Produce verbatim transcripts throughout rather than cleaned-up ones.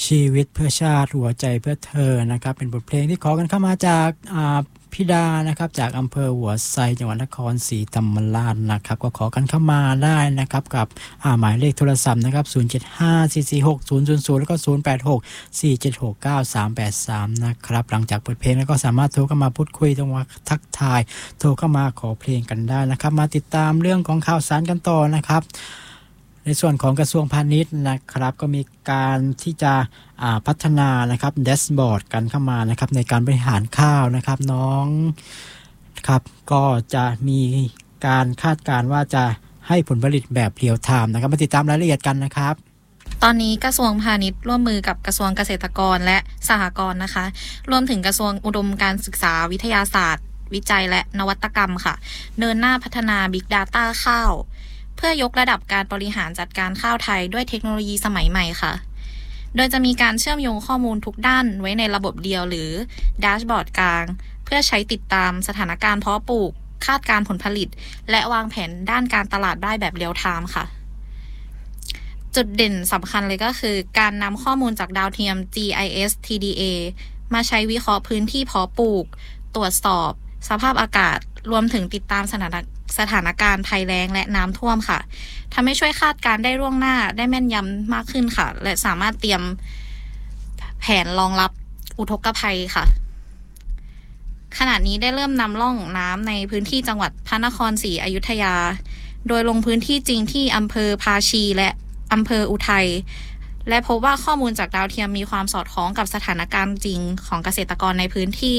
ชีวิตเพื่อชาติหัวใจเพื่อเธอนะครับเป็นบทเพลงที่ขอกันเข้ามาจากอ่าพิดานะครับจากอำเภอหัวไซจังหวัดนครศรีธรรมราชนะครับก็ขอกันเข้ามาได้นะครับกับหมายเลขโทรศัพท์นะครับศูนย์ เจ็ด ห้า สี่ สี่ หก ศูนย์ ศูนย์ ศูนย์แล้วก็ศูนย์ แปด หก สี่ เจ็ด หก เก้า สาม แปด สามนะครับหลังจากเปิดเพลงแล้วก็สามารถโทรเข้ามาพูดคุยตรงว่าทักทายโทรเข้ามาขอเพลงกันได้นะครับมาติดตามเรื่องของข่าวสารกันต่อนะครับในส่วนของกระทรวงพาณิชย์นะครับก็มีการที่จะพัฒนานะครับแดชบอร์ดกันเข้ามานะครับในการบริหารข้าวนะครับน้องครับก็จะมีการคาดการณ์ว่าจะให้ผลผลิตแบบเรียลไทม์นะครับมาติดตามรายละเอียดกันนะครับตอนนี้กระทรวงพาณิชย์ร่วมมือกับกระทรวงเกษตรกรและสหกรณ์นะคะรวมถึงกระทรวงอุดมการศึกษาวิทยาศาสตร์วิจัยและนวัตกรรมค่ะเดินหน้าพัฒนา Big Data ข้าวเพื่อยกระดับการบริหารจัดการข้าวไทยด้วยเทคโนโลยีสมัยใหม่ค่ะโดยจะมีการเชื่อมโยงข้อมูลทุกด้านไว้ในระบบเดียวหรือแดชบอร์ดกลางเพื่อใช้ติดตามสถานการณ์เพาะปลูกคาดการผลผลิตและวางแผนด้านการตลาดได้แบบเรียลไทม์ค่ะจุดเด่นสำคัญเลยก็คือการนำข้อมูลจากดาวเทียม จี ไอ เอส ที ดี เอ มาใช้วิเคราะห์พื้นที่เพาะปลูกตรวจสอบสภาพอากาศรวมถึงติดตามสถานสถานการณ์ภัยแล้งและน้ำท่วมค่ะทำให้ช่วยคาดการณ์ได้ล่วงหน้าได้แม่นยำมากขึ้นค่ะและสามารถเตรียมแผนรองรับอุทกภัยค่ะขณะนี้ได้เริ่มนำร่องน้ำในพื้นที่จังหวัดพระนครศรีอยุธยาโดยลงพื้นที่จริงที่อำเภอภาชีและอำเภออุทัยและพบว่าข้อมูลจากดาวเทียมมีความสอดคล้องกับสถานการณ์จริงของเกษตรกรในพื้นที่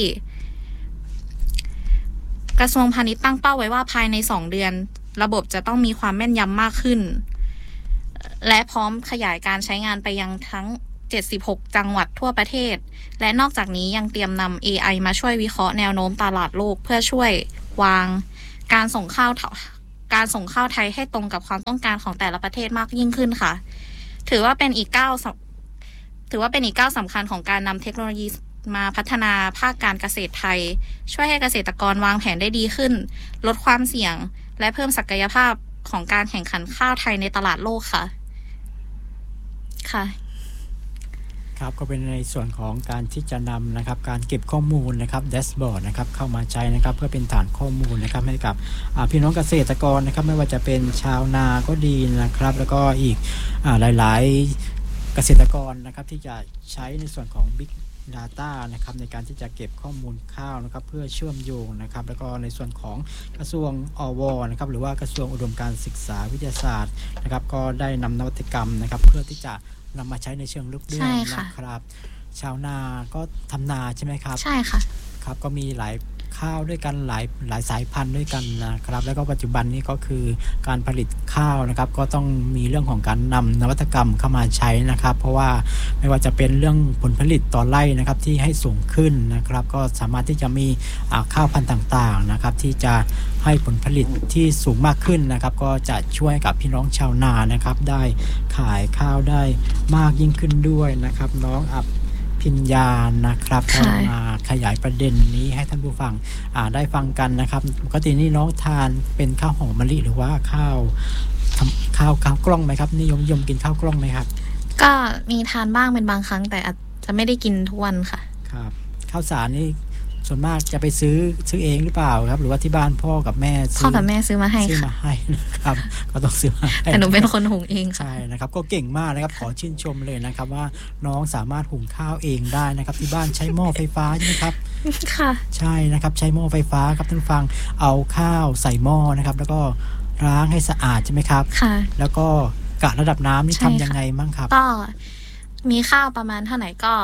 กระทรวงพาณิชย์ตั้งเป้าไว้ว่าภายในสองเดือนระบบจะต้องมีความแม่นยำมากขึ้นและพร้อมขยายการใช้งานไปยังทั้งเจ็ดสิบหกจังหวัดทั่วประเทศและนอกจากนี้ยังเตรียมนำ เอ ไอ มาช่วยวิเคราะห์แนวโน้มตลาดโลกเพื่อช่วยวางการส่งข้าวการส่งข้าวไทยให้ตรงกับความต้องการของแต่ละประเทศมากยิ่งขึ้นค่ะถือว่าเป็นอีกก้าวถือว่าเป็นอีกก้าวสำคัญของการนำเทคโนโลยีมาพัฒนาภาคการเกษตรไทยช่วยให้เกษตรกรวางแผนได้ดีขึ้นลดความเสี่ยงและเพิ่มศักยภาพของการแข่งขันข้าวไทยในตลาดโลกค่ะค่ะครับก็เป็นในส่วนของการที่จะนำนะครับการเก็บข้อมูลนะครับแดชบอร์ดนะครับเข้ามาใช้นะครับเพื่อเป็นฐานข้อมูลนะครับให้กับพี่น้องเกษตรกรนะครับไม่ว่าจะเป็นชาวนาก็ดีนะครับแล้วก็อีกหลายๆเกษตรกรนะครับที่จะใช้ในส่วนของ Big Data นะครับในการที่จะเก็บข้อมูลข้าวนะครับเพื่อเชื่อมโยงนะครับแล้วก็ในส่วนของกระทรวงอวนะครับหรือว่ากระทรวงอุดมการศึกษาวิทยาศาสตร์นะครับก็ได้นำนวัตกรรมนะครับเพื่อที่จะนำมาใช้ในเชิงลึกด้วยนะครับชาวนาก็ทำนาใช่ไหมครับใช่ค่ะครับก็มีหลายข้าวด้วยกันหลายหลายสายพันธุ์ด้วยกันนะครับแล้วก็ปัจจุบันนี้ก็คือการผลิตข้าวนะครับก็ต้องมีเรื่องของการนำนวัตกรรมเข้ามาใช้นะครับเพราะว่าไม่ว่าจะเป็นเรื่องผลผลิตต่อไร่นะครับที่ให้สูงขึ้นนะครับก็สามารถที่จะมีข้าวพันธุ์ต่างๆนะครับที่จะให้ผลผลิตที่สูงมากขึ้นนะครับก็จะช่วยกับพี่น้องชาวนานะครับได้ขายข้าวได้มากยิ่งขึ้นด้วยนะครับน้องอับพิญญานะครับมาขยายประเด็นนี้ให้ท่านผู้ฟังได้ฟังกันนะครับปกตินี่น้องทานเป็นข้าวหอมมะลิหรือว่าข้าวข้าวข้าวกล้องไหมครับนิยมนิยมกินข้าวกล้องไหมครับก็มีทานบ้างเป็นบางครั้งแต่อาจจะไม่ได้กินทุกวันค่ะครับข้าวสารนี่ส่วนมากจะไปซื้อซื้อเองหรือเปล่าครับหรือว่าที่บ้านพ่อกับแม่พ่อกับแม่ซื้อมาให้ซื้อมาให้นะครับก็ต้องซื้อมาแต่หนูเป็นคนหุงเองใช่นะครับก็เก่งมากนะครับขอชื่นชมเลยนะครับว่าน้องสามารถหุงข้าวเองได้นะครับที่บ้านใช้หม้อไฟฟ้าใช่ไหมครับค่ะใช่นะครับใช้หม้อไฟฟ้าครับท่านฟังเอาข้าวใส่หม้อนะครับแล้วก็ล้างให้สะอาดใช่ไหมครับค่ะแล้วก็กะระดับน้ำนี่ทำยังไงบ้างครับก็มีข้าวประมาณเท่าไหร่ก็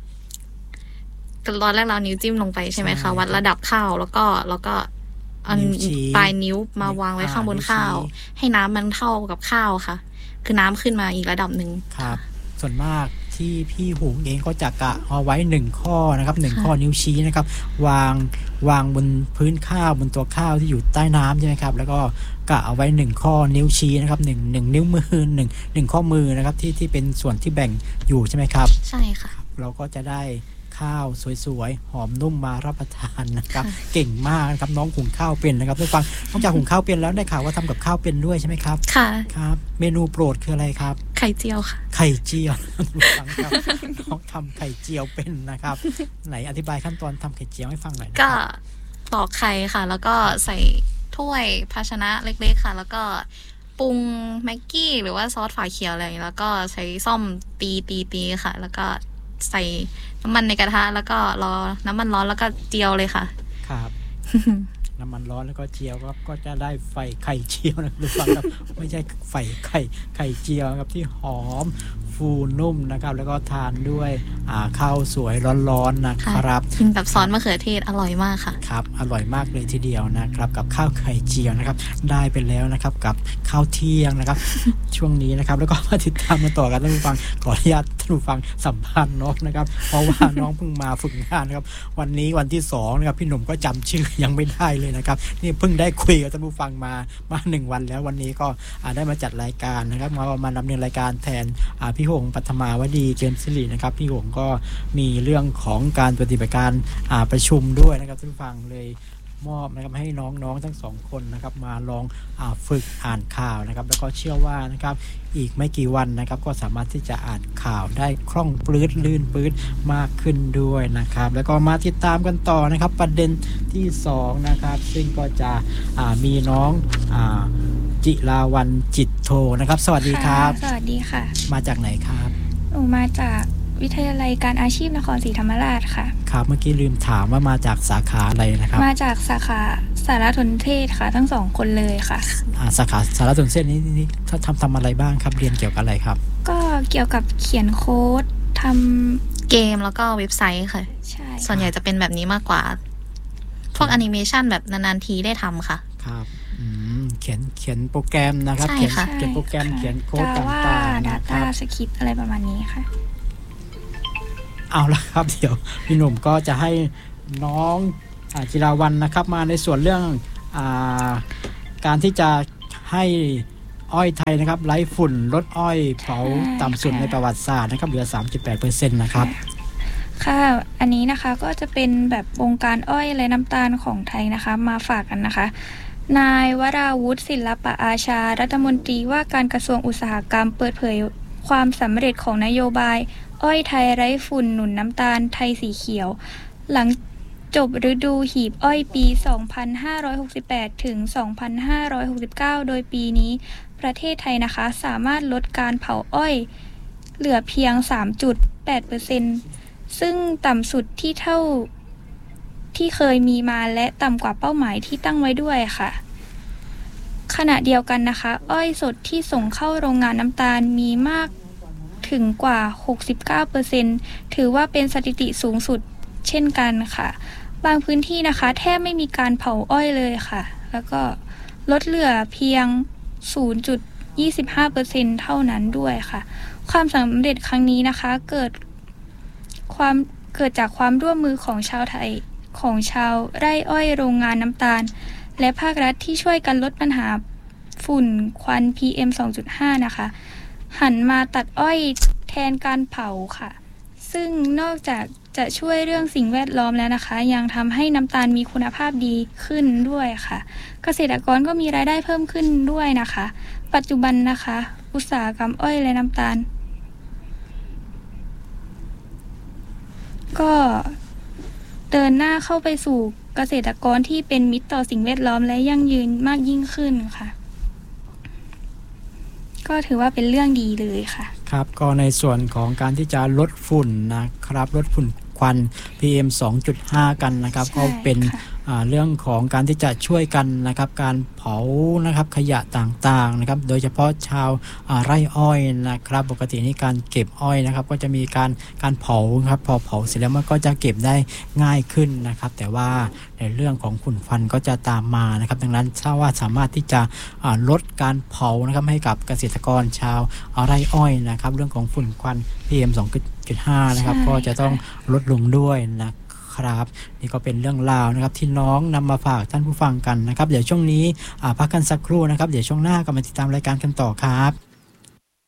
ตอนแรกเรานิ้วจิ้มลงไปใช่ไหมคะวัดระดับข้าวแล้วก็แล้วก็อันปลายนิ้วมาวางไว้ข้างบนข้าวให้น้ำมันเท่ากับข้าวค่ะคือน้ำขึ้นมาอีกระดับหนึ่งครับส่วนมากที่พี่หุงเองก็จะกะเอาไว้หนึ่งข้อนะครับหนึ่งข้อนิ้วชี้นะครับวางวางบนพื้นข้าวบนตัวข้าวที่อยู่ใต้น้ำใช่ไหมครับแล้วก็กะเอาไว้หนึ่งข้อนิ้วชี้นะครับหนึ่งหนึ่งนิ้วมือหนึ่งหนึ่งข้อมือนะครับที่ที่เป็นส่วนที่แบ่งอยู่ใช่ไหมครับใช่ค่ะเราก็จะได้ข้าวสวยๆหอมนุ่มมารับประทานนะครับเก่งมากนะครับน้องหุงข้าวเป็นนะครับทุกฟังนอกจากหุงข้าวเป็นแล้วได้ข่าวว่าทำกับข้าวเป็นด้วยใช่ไหมครับค่ะครับเมนูโปรดคืออะไรครับไข่เจียวค่ะไข่เจียวทุกฟังครับน้องทำไข่เจียวเป็นนะครับไหนอธิบายขั้นตอนทำไข่เจียวให้ฟังหน่อยก็ตอกไข่ค่ะแล้วก็ใส่ถ้วยภาชนะเล็กๆค่ะแล้วก็ปรุงแม็กกี้หรือว่าซอสฝาเขียวอะไรแล้วก็ใช้ซ่อมตีตีตีค่ะแล้วก็ใส่น้ำมันในกระทะแล้วก็รอน้ำมันร้อนแล้วก็เจียวเลยค่ะครับ น้ำมันร้อนแล้วก็เจียวครับก็จะได้ไฟไข่เจียวนะทุกท่านครับไม่ใช่ไฟไข่ไข่เจียวครับที่หอมฟูนุ่มนะครับแล้วก็ทานด้วยอ่าข้าวสวยร้อนๆนะครับกินกับซอสมะเขือเทศอร่อยมากค่ะครับอร่อยมากเลยทีเดียวนะครับกับข้าวไข่เจียวนะครับได้ไปแล้วนะครับกับข้าวเที่ยงนะครับ ช่วงนี้นะครับแล้วก็มาติดตามกันต่อกันท่านผู้ฟังขออนุญาตท่านผู้ฟังสัมภาษณ์น้องนะครับเพราะว่าน้องเพิ่งมาฝึกงานนะครับวันนี้วันที่สองนะครับพี่หนุ่มก็จำชื่อยังไม่ได้เลยนะครับนี่เพิ่งได้คุยกับท่านผู้ฟังมามาหนึ่งวันแล้ววันนี้ก็ได้มาจัดรายการนะครับมามาดำเนินรายการแทนพี่หงปัทมาวดีเกมสิรินะครับพี่หงก็มีเรื่องของการปฏิบัติการประชุมด้วยนะครับท่านผู้ฟังเลยมอบนะครับให้น้องๆทั้งสองคนนะครับมาลองอ่าฝึกอ่านข่าวนะครับแล้วก็เชื่อว่านะครับอีกไม่กี่วันนะครับก็สามารถที่จะอ่านข่าวได้คล่องปลื้ดลื่นปลื้ดมากขึ้นด้วยนะครับแล้วก็มาติดตามกันต่อนะครับประเด็นที่สองนะครับซึ่งก็จะอ่ามีน้องอ่าจิราวรรณจิตโทนะครับสวัสดีครับสวัสดีค่ะมาจากไหนครับหนูมาจากวิทยาลัยการอาชีพนครศรีธรรมราชค่ะครับเมื่อกี้ลืมถามว่ามาจากสาขาอะไรนะครับมาจากสาขาสารสนเทศค่ะทั้งสองคนเลยค่ะสาขาสารสนเทศนี้นี่ถ้าทำทำอะไรบ้างครับเรียนเกี่ยวกับอะไรครับก็เกี่ยวกับเขียนโค้ดทำเกมแล้วก็เว็บไซต์ค่ะใช่ส่วนใหญ่จะเป็นแบบนี้มากกว่าพวกแอนิเมชันแบบนานๆทีได้ทำค่ะครับเขียนเขียนโปรแกรมนะครับเขียนเขียนโปรแกรมเขียนโค้ดต่างๆนะครับ Data Script อะไรประมาณนี้ค่ะเอาละครับเดี๋ยวพี่หนุ่มก็จะให้น้องจิราวรรณนะครับมาในส่วนเรื่องอาการที่จะให้อ้อยไทยนะครับไร้ฝุ่นลดอ้อยเผาต่ำสุดในประวัติศาสตร์นะครับเหลือ สามจุดแปดเปอร์เซ็นต์ นะครับค่ะอันนี้นะคะก็จะเป็นแบบวงการอ้อยและน้ำตาลของไทยนะคะมาฝากกันนะคะนายวราวุฒิศิลปะอาชารัฐมนตรีว่าการกระทรวงอุตสาหกรรมเปิดเผยความสำเร็จของนโยบายอ้อยไทยไร้ฝุ่นหนุนน้ำตาลไทยสีเขียวหลังจบฤดูหีบอ้อยปี สองพันห้าร้อยหกสิบแปด ถึง สองพันห้าร้อยหกสิบเก้า โดยปีนี้ประเทศไทยนะคะสามารถลดการเผาอ้อยเหลือเพียง สามจุดแปดเปอร์เซ็นต์ ซึ่งต่ำสุดที่เท่าที่เคยมีมาและต่ำกว่าเป้าหมายที่ตั้งไว้ด้วยค่ะขณะเดียวกันนะคะอ้อยสดที่ส่งเข้าโรงงานน้ำตาลมีมากถึงกว่า หกสิบเก้าเปอร์เซ็นต์ ถือว่าเป็นสถิติสูงสุดเช่นกันค่ะบางพื้นที่นะคะแทบไม่มีการเผาอ้อยเลยค่ะแล้วก็ลดเหลือเพียง ศูนย์จุดยี่สิบห้าเปอร์เซ็นต์ เท่านั้นด้วยค่ะความสำเร็จครั้งนี้นะคะเกิดความเกิดจากความร่วมมือของชาวไทยของชาวไร่อ้อยโรงงานน้ำตาลและภาครัฐที่ช่วยกันลดปัญหาฝุ่นควัน พี เอ็ม สองจุดห้า นะคะหันมาตัดอ้อยแทนการเผาค่ะซึ่งนอกจากจะช่วยเรื่องสิ่งแวดล้อมแล้วนะคะยังทำให้น้ำตาลมีคุณภาพดีขึ้นด้วยค่ะเกษตรกรก็มีรายได้เพิ่มขึ้นด้วยนะคะปัจจุบันนะคะอุตสาหกรรมอ้อยและน้ำตาลก็เดินหน้าเข้าไปสู่เกษตรกรที่เป็นมิตรต่อสิ่งแวดล้อมและยั่งยืนมากยิ่งขึ้นค่ะก็ถือว่าเป็นเรื่องดีเลยค่ะครับก็ในส่วนของการที่จะลดฝุ่นนะครับลดฝุ่นควัน พี เอ็ม สองจุดห้า กันนะครับก็เป็นเรื่องของการที่จะช่วยกันนะครับการเผานะครับขยะต่างๆนะครับโดยเฉพาะชาวไร่อ้อยนะครับปกตินี่การเก็บอ้อยนะครับก็จะมีการการเผาครับพอเผาเสร็จแล้วมันก็จะเก็บได้ง่ายขึ้นนะครับแต่ว่าในเรื่องของฝุ่นควันก็จะตามมานะครับดังนั้นถ้าว่าสามารถที่จะลดการเผานะครับให้กับเกษตรกรชาวไร่อ้อยนะครับเรื่องของฝุ่นควัน พี เอ็ม สองจุดห้า นะครับก็จะต้องลดลงด้วยนะครับนี่ก็เป็นเรื่องราวนะครับที่น้องนำมาฝากท่านผู้ฟังกันนะครับเดี๋ยวช่วงนี้พักกันสักครู่นะครับเดี๋ยวช่วงหน้ากลับมาติดตามรายการกันต่อครับ